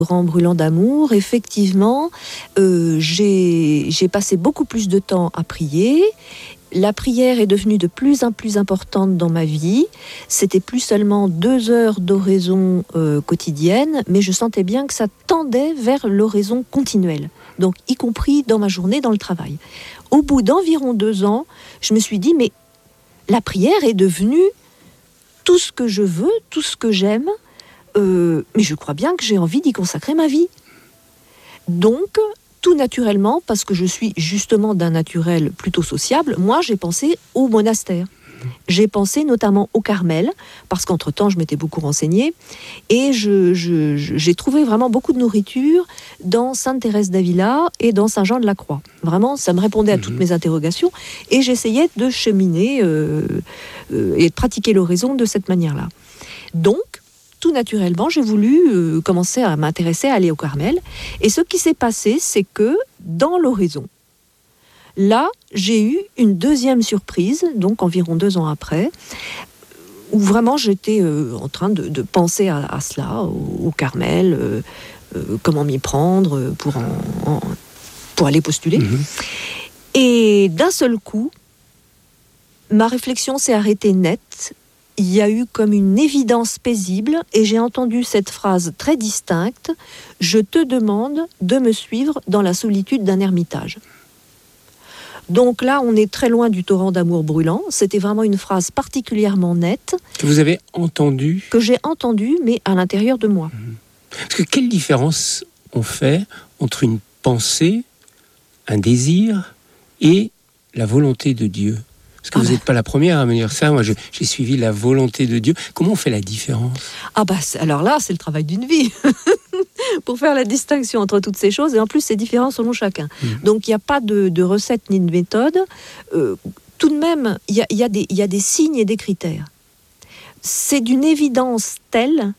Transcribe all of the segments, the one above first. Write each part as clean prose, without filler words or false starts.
Torrent brûlant d'amour, effectivement, j'ai passé beaucoup plus de temps à prier. La prière est devenue de plus en plus importante dans ma vie. C'était plus seulement 2 heures d'oraison quotidienne, mais je sentais bien que ça tendait vers l'oraison continuelle, donc y compris dans ma journée, dans le travail. Au bout d'environ 2 ans, je me suis dit, mais la prière est devenue tout ce que je veux, tout ce que j'aime, mais je crois bien que j'ai envie d'y consacrer ma vie. Donc, tout naturellement, parce que je suis justement d'un naturel plutôt sociable, moi j'ai pensé au monastère. J'ai pensé notamment au Carmel, parce qu'entre-temps je m'étais beaucoup renseignée, et j'ai trouvé vraiment beaucoup de nourriture dans Sainte Thérèse d'Avila et dans Saint Jean de la Croix. Vraiment, ça me répondait à toutes mes interrogations, et j'essayais de cheminer et de pratiquer l'oraison de cette manière-là. Donc, tout naturellement, j'ai voulu commencer à m'intéresser à aller au Carmel. Et ce qui s'est passé, c'est que dans l'oraison, là, j'ai eu une deuxième surprise, donc environ 2 ans après, où vraiment j'étais en train de penser à cela, au Carmel, comment m'y prendre pour aller postuler. Et d'un seul coup, ma réflexion s'est arrêtée net. Il y a eu comme une évidence paisible et j'ai entendu cette phrase très distincte « Je te demande de me suivre dans la solitude d'un ermitage ». Donc là, on est très loin du torrent d'amour brûlant. C'était vraiment une phrase particulièrement nette. Que vous avez entendue ? Que j'ai entendue, mais à l'intérieur de moi. Parce que quelle différence on fait entre une pensée, un désir et la volonté de Dieu ? Parce que vous n'êtes pas la première à me dire ça. Moi, j'ai suivi la volonté de Dieu. Comment on fait la différence ? Alors là, c'est le travail d'une vie. Pour faire la distinction entre toutes ces choses. Et en plus, c'est différent selon chacun. Donc, il n'y a pas de recette ni de méthode. Tout de même, il y a des signes et des critères. C'est d'une évidence telle.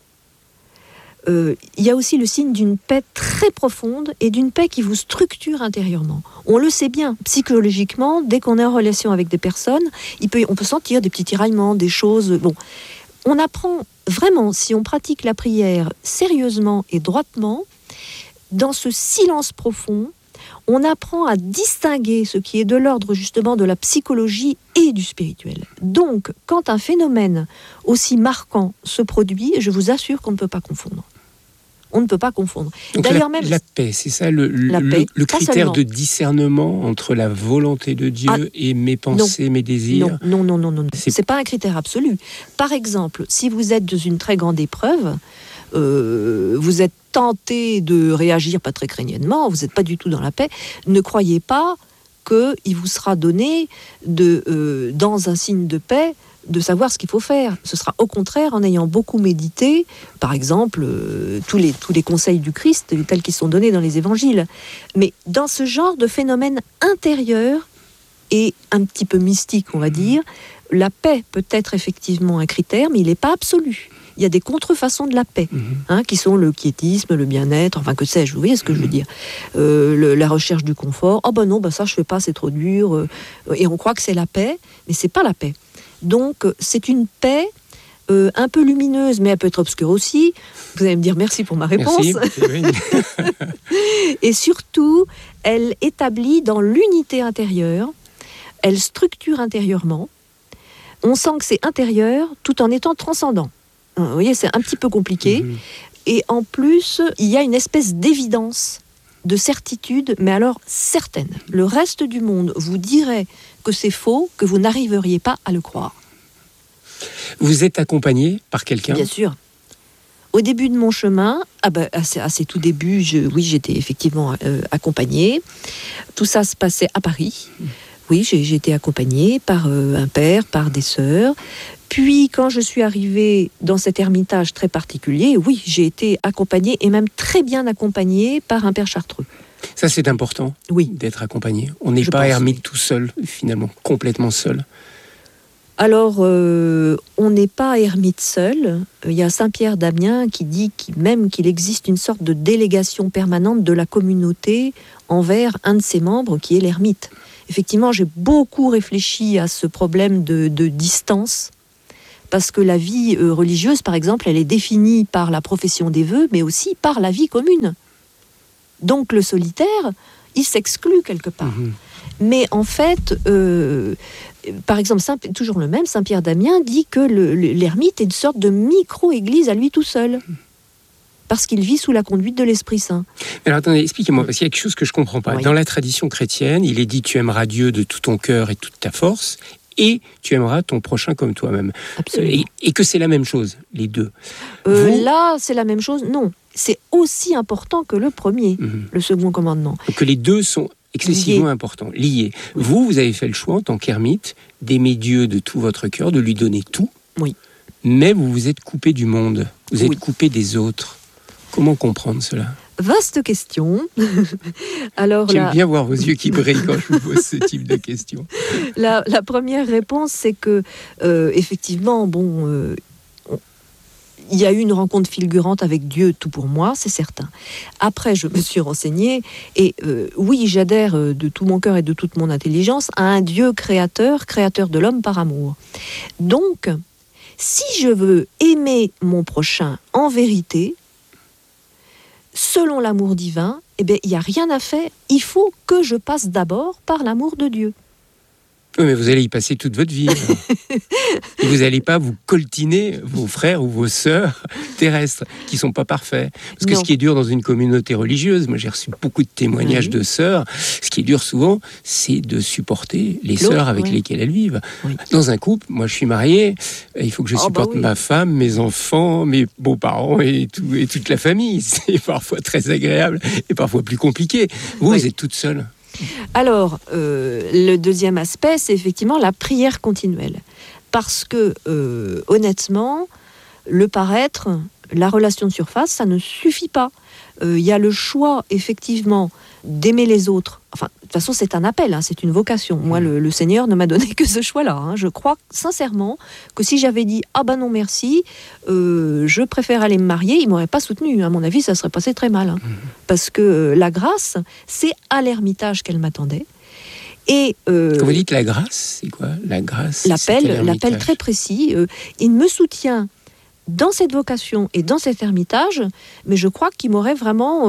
Il y a aussi le signe d'une paix très profonde et d'une paix qui vous structure intérieurement. On le sait bien, psychologiquement, dès qu'on est en relation avec des personnes, on peut sentir des petits tiraillements, des choses... Bon, on apprend vraiment, si on pratique la prière sérieusement et droitement, dans ce silence profond, on apprend à distinguer ce qui est de l'ordre justement de la psychologie et du spirituel. Donc, quand un phénomène aussi marquant se produit, je vous assure qu'on ne peut pas confondre. On ne peut pas confondre. Donc d'ailleurs, la paix, c'est ça le critère de discernement entre la volonté de Dieu et mes pensées, mes désirs ? Non. C'est pas un critère absolu. Par exemple, si vous êtes dans une très grande épreuve, vous êtes tenté de réagir pas très craignennement, vous n'êtes pas du tout dans la paix, ne croyez pas qu'il vous sera donné dans un signe de paix de savoir ce qu'il faut faire. Ce sera au contraire en ayant beaucoup médité, par exemple, tous les conseils du Christ tels qu'ils sont donnés dans les évangiles. Mais dans ce genre de phénomène intérieur et un petit peu mystique, on va dire, la paix peut être effectivement un critère, mais il n'est pas absolu. Il y a des contrefaçons de la paix, qui sont le quiétisme, le bien-être, enfin que sais-je, vous voyez ce que je veux dire. La recherche du confort, ça je fais pas, c'est trop dur, et on croit que c'est la paix, mais c'est pas la paix. Donc c'est une paix un peu lumineuse, mais elle peut être obscure aussi. Vous allez me dire merci pour ma réponse. Merci. Et surtout, elle établit dans l'unité intérieure, elle structure intérieurement. On sent que c'est intérieur tout en étant transcendant. Vous voyez, c'est un petit peu compliqué. Et en plus, il y a une espèce d'évidence, de certitude, mais alors certaine. Le reste du monde vous dirait que c'est faux, que vous n'arriveriez pas à le croire. Vous êtes accompagné par quelqu'un ? Bien sûr. Au début de mon chemin, à ses tout débuts, j'étais effectivement accompagnée. Tout ça se passait à Paris. Oui, j'ai été accompagnée par un père, par des sœurs. Puis, quand je suis arrivée dans cet ermitage très particulier, oui, j'ai été accompagnée, et même très bien accompagnée, par un père chartreux. Ça, c'est important, oui, d'être accompagné. On n'est pas ermite tout seul, finalement, complètement seul. Alors, on n'est pas ermite seul. Il y a Saint Pierre d'Amiens qui dit qu'il existe une sorte de délégation permanente de la communauté envers un de ses membres, qui est l'ermite. Effectivement, j'ai beaucoup réfléchi à ce problème de distance, Parce que la vie religieuse, par exemple, elle est définie par la profession des vœux, mais aussi par la vie commune. Donc le solitaire, il s'exclut quelque part. Mais en fait, par exemple, toujours le même, Saint Pierre d'Amiens dit que l'ermite est une sorte de micro-église à lui tout seul. Parce qu'il vit sous la conduite de l'Esprit Saint. Alors attendez, expliquez-moi, parce qu'il y a quelque chose que je ne comprends pas. Oui. Dans la tradition chrétienne, il est dit « tu aimeras Dieu de tout ton cœur et toute ta force », et tu aimeras ton prochain comme toi-même. Absolument. Et que c'est la même chose, les deux. Là, c'est la même chose. Non, c'est aussi important que le premier, le second commandement. Donc que les deux sont excessivement importants, liés. Oui. Vous avez fait le choix, en tant qu'ermite, d'aimer Dieu de tout votre cœur, de lui donner tout. Oui. Mais vous vous êtes coupé du monde, vous êtes coupé des autres. Comment comprendre cela ? Vaste question. Alors, j'aime bien voir vos yeux qui brillent quand je vous pose ce type de questions. La première réponse, c'est que, effectivement, il y a eu une rencontre fulgurante avec Dieu, tout pour moi, c'est certain. Après, je me suis renseignée, et oui, j'adhère de tout mon cœur et de toute mon intelligence à un Dieu créateur de l'homme par amour. Donc, si je veux aimer mon prochain en vérité, selon l'amour divin, eh bien, il n'y a rien à faire. Il faut que je passe d'abord par l'amour de Dieu. Oui, mais vous allez y passer toute votre vie. Et vous n'allez pas vous coltiner vos frères ou vos sœurs terrestres, qui ne sont pas parfaits. Parce que ce qui est dur dans une communauté religieuse, moi j'ai reçu beaucoup de témoignages de sœurs, ce qui est dur souvent, c'est de supporter les sœurs avec lesquelles elles vivent. Oui. Dans un couple, moi je suis marié, il faut que je supporte ma femme, mes enfants, mes beaux-parents et toute la famille. C'est parfois très agréable et parfois plus compliqué. Vous êtes toute seule. Alors, le deuxième aspect, c'est effectivement la prière continuelle. Parce que, honnêtement, le paraître, la relation de surface, ça ne suffit pas. Il y a le choix, effectivement, d'aimer les autres. Enfin, de toute façon, c'est un appel, c'est une vocation. Moi, le Seigneur ne m'a donné que ce choix-là. Je crois sincèrement que si j'avais dit « Ah ben non, merci, je préfère aller me marier », il ne m'aurait pas soutenu. À mon avis, ça serait passé très mal. Parce que la grâce, c'est à l'ermitage qu'elle m'attendait. Et quand vous dites la grâce, c'est quoi ? La grâce, l'appel très précis. Il me soutient dans cette vocation et dans cet ermitage, mais je crois qu'il m'aurait vraiment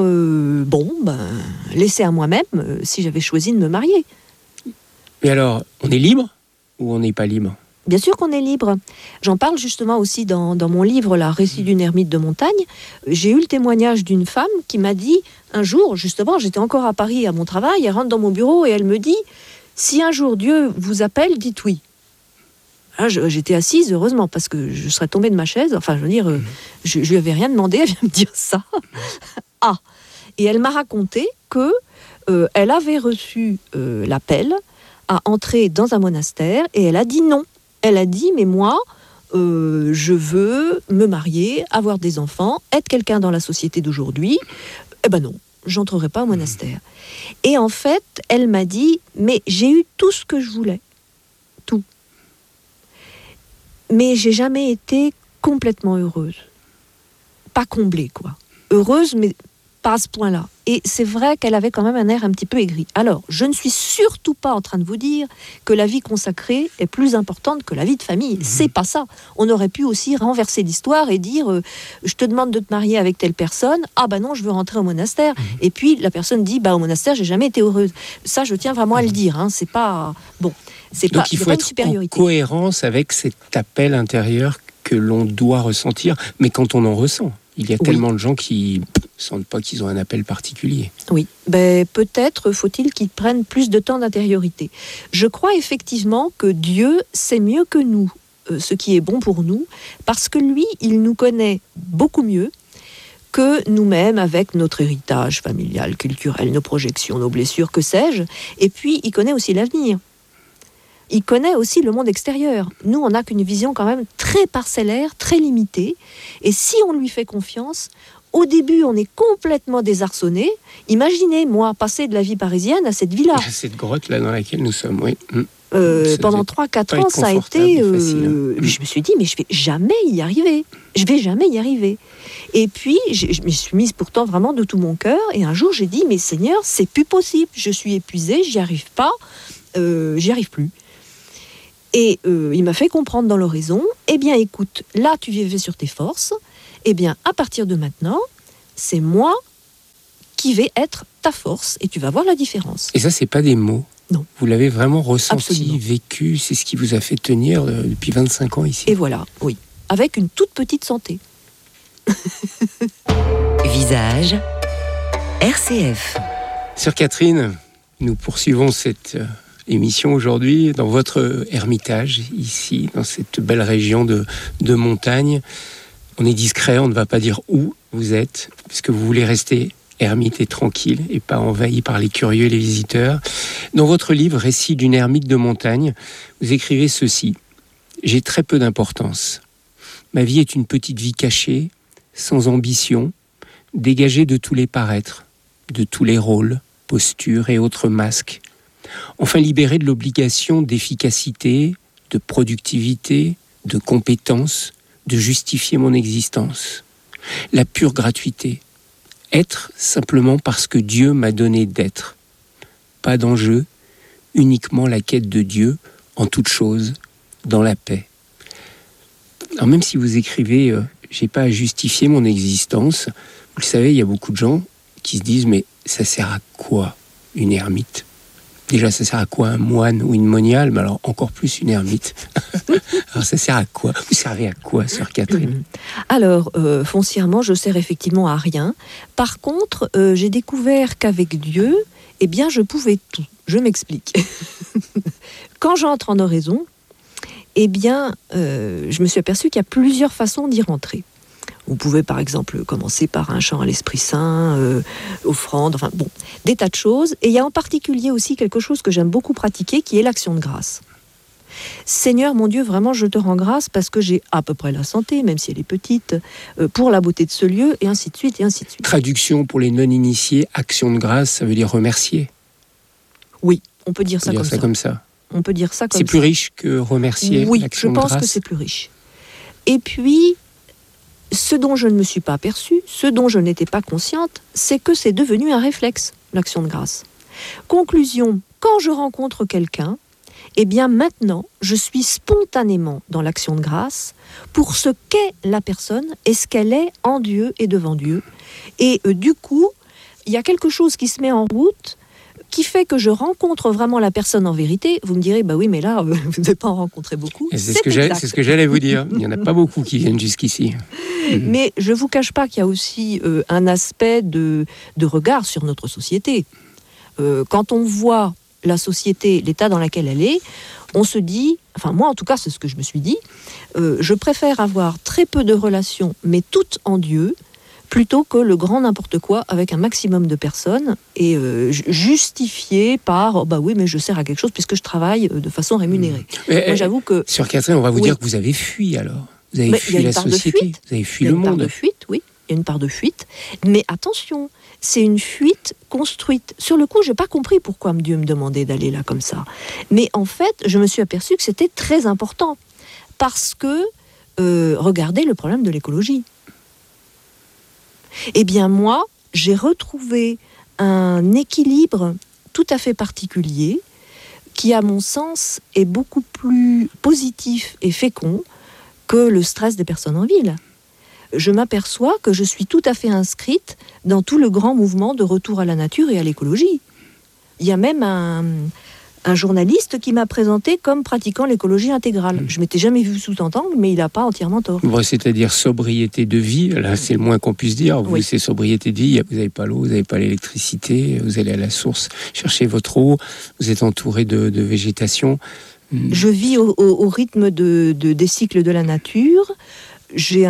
laissé à moi-même si j'avais choisi de me marier. Mais alors, on est libre ou on n'est pas libre ? Bien sûr qu'on est libre. J'en parle justement aussi dans mon livre, là, Récit d'une ermite de montagne. J'ai eu le témoignage d'une femme qui m'a dit, un jour, justement, j'étais encore à Paris à mon travail, elle rentre dans mon bureau et elle me dit, si un jour Dieu vous appelle, dites oui. Là, j'étais assise, heureusement, parce que je serais tombée de ma chaise. Enfin, je veux dire, je lui avais rien demandé, elle vient me dire ça. Et elle m'a raconté que elle avait reçu l'appel à entrer dans un monastère, et elle a dit non. Elle a dit, mais moi, je veux me marier, avoir des enfants, être quelqu'un dans la société d'aujourd'hui. Eh ben non, j'entrerai pas au monastère. Et en fait, elle m'a dit, mais j'ai eu tout ce que je voulais. Tout. Mais j'ai jamais été complètement heureuse. Pas comblée, quoi. Heureuse, mais pas à ce point-là. Et c'est vrai qu'elle avait quand même un air un petit peu aigri. Alors, je ne suis surtout pas en train de vous dire que la vie consacrée est plus importante que la vie de famille. C'est pas ça. On aurait pu aussi renverser l'histoire et dire je te demande de te marier avec telle personne. Ah bah non, je veux rentrer au monastère. Et puis la personne dit au monastère, j'ai jamais été heureuse. Ça, je tiens vraiment à le dire. C'est pas bon. Donc il faut être en cohérence avec cet appel intérieur que l'on doit ressentir, mais quand on en ressent. Il y a tellement de gens qui ne sentent pas qu'ils ont un appel particulier. Oui, peut-être faut-il qu'ils prennent plus de temps d'intériorité. Je crois effectivement que Dieu sait mieux que nous ce qui est bon pour nous, parce que lui, il nous connaît beaucoup mieux que nous-mêmes avec notre héritage familial, culturel, nos projections, nos blessures, que sais-je. Et puis, il connaît aussi l'avenir. Il connaît aussi le monde extérieur. Nous, on n'a qu'une vision quand même très parcellaire, très limitée. Et si on lui fait confiance, au début, on est complètement désarçonné. Imaginez, moi, passer de la vie parisienne à cette vie-là. Cette grotte-là dans laquelle nous sommes, oui. Pendant 3-4 ans, ça a été... Je me suis dit, mais je vais jamais y arriver. Je vais jamais y arriver. Et puis, je me suis mise pourtant vraiment de tout mon cœur. Et un jour, j'ai dit, mais Seigneur, c'est plus possible. Je suis épuisée, j'y arrive pas. J'y arrive plus. Et il m'a fait comprendre dans l'oraison, eh bien écoute, là tu vivais sur tes forces, eh bien à partir de maintenant, c'est moi qui vais être ta force, et tu vas voir la différence. Et ça, c'est pas des mots. Non. Vous l'avez vraiment ressenti, Absolument. vécu, c'est ce qui vous a fait tenir depuis 25 ans ici. Et voilà, oui, avec une toute petite santé. Visage RCF. Sœur Catherine, nous poursuivons cette émission aujourd'hui dans votre ermitage, ici, dans cette belle région de montagne. On est discret, on ne va pas dire où vous êtes, puisque vous voulez rester ermite et tranquille, et pas envahi par les curieux et les visiteurs. Dans votre livre « Récit d'une ermite de montagne », vous écrivez ceci. « J'ai très peu d'importance. Ma vie est une petite vie cachée, sans ambition, dégagée de tous les paraîtres, de tous les rôles, postures et autres masques. Enfin libérée de l'obligation d'efficacité, de productivité, de compétence, de justifier mon existence. La pure gratuité. Être simplement parce que Dieu m'a donné d'être. Pas d'enjeu, uniquement la quête de Dieu en toute chose, dans la paix. » Alors même si vous écrivez « j'ai pas à justifier mon existence », vous le savez, il y a beaucoup de gens qui se disent « mais ça sert à quoi une ermite ?» Déjà, ça sert à quoi un moine ou une moniale, mais alors encore plus une ermite. Alors ça sert à quoi ? Vous servez à quoi, sœur Catherine ? Alors, foncièrement, je sers effectivement à rien. Par contre, j'ai découvert qu'avec Dieu, eh bien, je pouvais tout. Je m'explique. Quand j'entre en oraison, eh bien, je me suis aperçue qu'il y a plusieurs façons d'y rentrer. Vous pouvez par exemple commencer par un chant à l'Esprit Saint, offrande, enfin bon, des tas de choses. Et il y a en particulier aussi quelque chose que j'aime beaucoup pratiquer, qui est l'action de grâce. Seigneur, mon Dieu, vraiment, je te rends grâce parce que j'ai à peu près la santé, même si elle est petite, pour la beauté de ce lieu, et ainsi de suite, et ainsi de suite. Traduction pour les non-initiés, action de grâce, ça veut dire remercier. Oui, on peut dire ça comme ça. On peut dire ça comme ça. C'est plus riche que remercier, oui, l'action de je grâce. pense que c'est plus riche. Et puis, ce dont je ne me suis pas aperçue, ce dont je n'étais pas consciente, c'est que c'est devenu un réflexe, l'action de grâce. Conclusion, quand je rencontre quelqu'un, eh bien maintenant, je suis spontanément dans l'action de grâce pour ce qu'est la personne et ce qu'elle est en Dieu et devant Dieu. Et du coup, il y a quelque chose qui se met en route qui fait que je rencontre vraiment la personne en vérité. Vous me direz, bah oui, mais là, vous n'avez pas en rencontré beaucoup. C'est ce que j'allais vous dire. Il n'y en a pas beaucoup qui viennent jusqu'ici. Mais je ne vous cache pas qu'il y a aussi un aspect de regard sur notre société. Quand on voit la société, l'état dans lequel elle est, on se dit, enfin moi en tout cas c'est ce que je me suis dit, je préfère avoir très peu de relations, mais toutes en Dieu, plutôt que le grand n'importe quoi avec un maximum de personnes et justifié par bah oui mais je sers à quelque chose puisque je travaille de façon rémunérée. Moi j'avoue que Sœur Catherine, on va vous dire que vous avez fui alors. Vous avez fui la société, vous avez fui le monde. Il y a une part de fuite, oui, il y a une part de fuite, mais attention, c'est une fuite construite. Sur le coup, je n'ai pas compris pourquoi Dieu me demandait d'aller là comme ça. Mais en fait, je me suis aperçue que c'était très important parce que regardez le problème de l'écologie. Eh bien moi, j'ai retrouvé un équilibre tout à fait particulier qui, à mon sens, est beaucoup plus positif et fécond que le stress des personnes en ville. Je m'aperçois que je suis tout à fait inscrite dans tout le grand mouvement de retour à la nature et à l'écologie. Il y a même un journaliste qui m'a présenté comme pratiquant l'écologie intégrale. Je ne m'étais jamais vu sous cet angle, mais il n'a pas entièrement tort. Bon, c'est-à-dire sobriété de vie, là c'est le moins qu'on puisse dire. Vous, c'est sobriété de vie, vous n'avez pas l'eau, vous n'avez pas l'électricité, vous allez à la source chercher votre eau, vous êtes entouré de végétation. Je vis au rythme des cycles de la nature. J'ai